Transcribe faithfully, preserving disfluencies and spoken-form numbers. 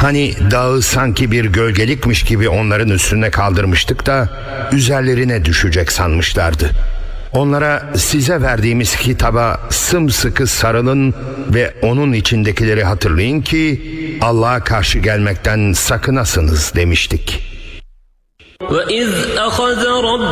Hani dağı sanki bir gölgelikmiş gibi onların üstüne kaldırmıştık da üzerlerine düşecek sanmışlardı. Onlara size verdiğimiz kitaba sımsıkı sarılın ve onun içindekileri hatırlayın ki Allah'a karşı gelmekten sakınasınız demiştik.